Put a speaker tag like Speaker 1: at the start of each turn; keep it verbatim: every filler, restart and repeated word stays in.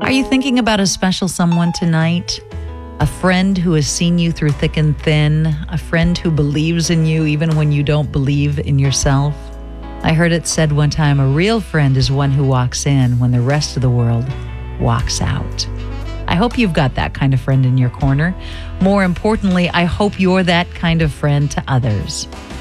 Speaker 1: Are you thinking about a special someone tonight? A friend who has seen you through thick and thin, a friend who believes in you even when you don't believe in yourself. I heard it said one time, a real friend is one who walks in when the rest of the world walks out. I hope you've got that kind of friend in your corner. More importantly, I hope you're that kind of friend to others.